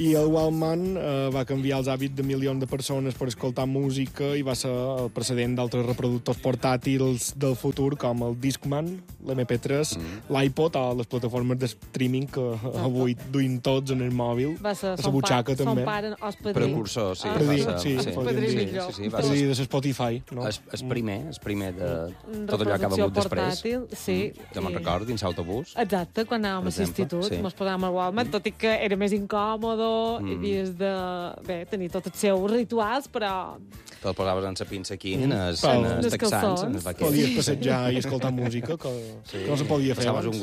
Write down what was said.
I el Walkman va canviar els hàbits de milions de persones per escoltar música i va ser el precedent d'altres reproductors portàtils del futur, com el Discman, l'MP3, l'iPod o les plataformes de streaming que avui duim tots en el mòbil, Va ser a la butxaca també. son pare, o el padrí. Precursor, sí. Padrí, va ser- sí, sí. podríem dir. Va Padrí ser de Spotify, no? el primer de tot allò que ha Reproducció vengut després. portàtil, sí. Jo me'n recordo, dins l'autobús. Exacte, quan anàvem Per a l'institut, exemple, sí. mos posàvem al Walkman, tot i que era més incòmodo, i havies de tenir tots els seus rituals, però Te'l posaves en la pinça aquí, en els Però- texans, en els calçons. vaquers. Podies passejar i escoltar música, que no se podia fer Passaves abans. un